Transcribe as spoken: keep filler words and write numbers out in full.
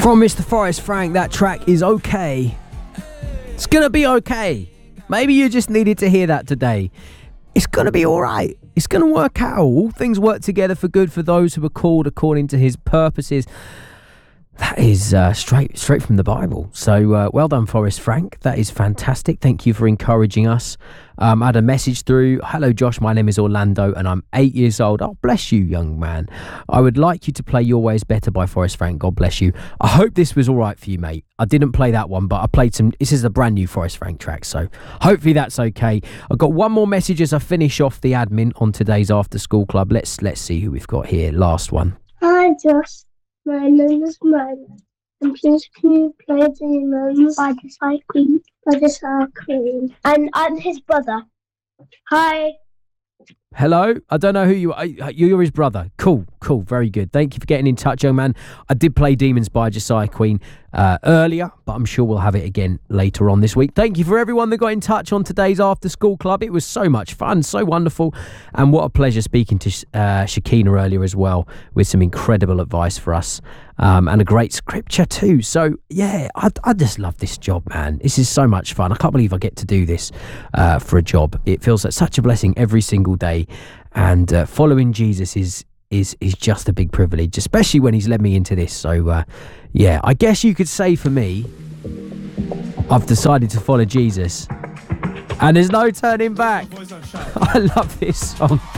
From Mister Forrest Frank, that track is okay. It's gonna be okay. Maybe you just needed to hear that today. It's gonna be alright. It's gonna work out. All things work together for good for those who are called according to his purposes. That is uh, straight straight from the Bible. So uh, well done, Forrest Frank. That is fantastic. Thank you for encouraging us. Um, I had a message through. Hello, Josh. My name is Orlando and I'm eight years old. Oh, bless you, young man. I would like you to play Your Way Is Better by Forrest Frank. God bless you. I hope this was all right for you, mate. I didn't play that one, but I played some. This is a brand new Forrest Frank track, so hopefully that's okay. I've got one more message as I finish off the admin on today's After School Club. Let's let's see who we've got here. Last one. Hi, Josh. My name is Mona. And please can you play Demons by the Side Queen? By the Side Queen. And I'm his brother. Hi. Hello, I don't know who you are. You're his brother. Cool, cool, very good. Thank you for getting in touch, young man. I did play Demons by Josiah Queen uh, earlier, but I'm sure we'll have it again later on this week. Thank you for everyone that got in touch on today's After School Club. It was so much fun, so wonderful, and what a pleasure speaking to uh, Shakina earlier as well with some incredible advice for us um, and a great scripture too. So yeah, I, I just love this job, man. This is so much fun. I can't believe I get to do this uh, for a job. It feels like such a blessing every single day. And uh, following Jesus is is is just a big privilege, especially when he's led me into this. So uh, yeah, I guess you could say for me, I've decided to follow Jesus and there's no turning back. I love this song.